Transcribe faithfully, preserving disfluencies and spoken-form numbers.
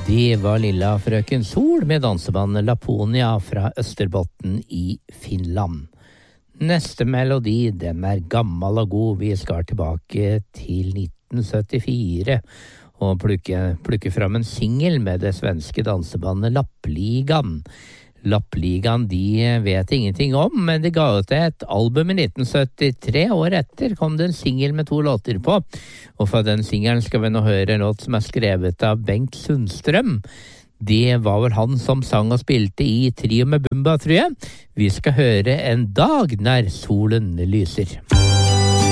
Det var lilla frøken Sol med dansebandet Laponia fra Østerbotten i Finland. Neste melodi, den er gammel og god. Vi skal tilbake til nitten syttifire og plukke, plukke fram en singel med det svenske dansebandet Lappligan. Lappligan, de vet ingenting om, men de ga ut et album i nitten syttitre. År etter kom det en singel med to låter på. Og fra den singelen skal vi nå høre en låt som er skrevet av Bengt Sundstrøm. Det var vel han som sang og spilte i Trio med Bumba, tror jeg. Vi skal høre En dag når solen lyser.